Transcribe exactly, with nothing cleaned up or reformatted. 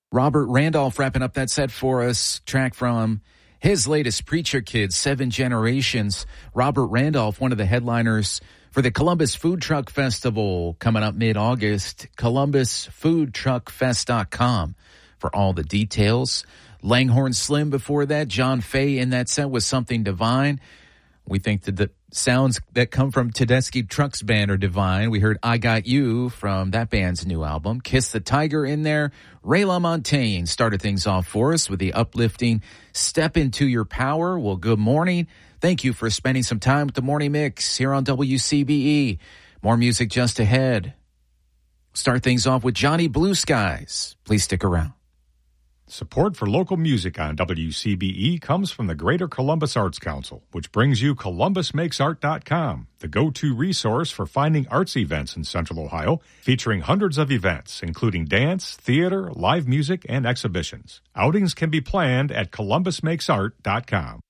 Robert Randolph wrapping up that set for us. Track from his latest Preacher Kids, Seven Generations. Robert Randolph, one of the headliners for the Columbus Food Truck Festival coming up mid-August. Columbus Food Truck Fest dot com for all the details. Langhorne Slim before that. John Fay in that set was Something Divine. We think that the sounds that come from Tedeschi Trucks Band are divine. We heard I Got You from that band's new album. Kiss the Tiger in there. Ray LaMontagne started things off for us with the uplifting Step Into Your Power. Well, good morning. Thank you for spending some time with the Morning Mix here on W C B E. More music just ahead. Start things off with Johnny Blue Skies. Please stick around. Support for local music on W C B E comes from the Greater Columbus Arts Council, which brings you Columbus Makes Art dot com, the go-to resource for finding arts events in Central Ohio, featuring hundreds of events, including dance, theater, live music, and exhibitions. Outings can be planned at Columbus Makes Art dot com.